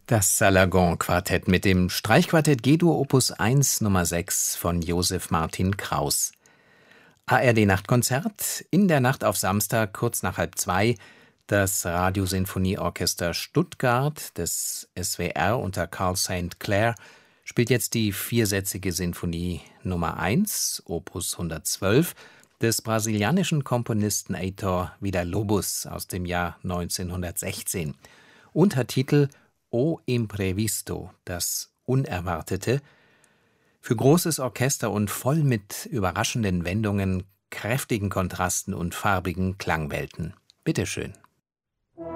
Das Salagon-Quartett mit dem Streichquartett G-Dur Opus 1 Nummer 6 von Joseph Martin Kraus. ARD-Nachtkonzert in der Nacht auf Samstag kurz nach 1:30. Das Radiosinfonieorchester Stuttgart des SWR unter Carl St. Clair spielt jetzt die viersätzige Sinfonie Nummer 1, Opus 112, des brasilianischen Komponisten Heitor Villa-Lobos aus dem Jahr 1916. Untertitel O Imprevisto, das Unerwartete, für großes Orchester und voll mit überraschenden Wendungen, kräftigen Kontrasten und farbigen Klangwelten. Bitteschön.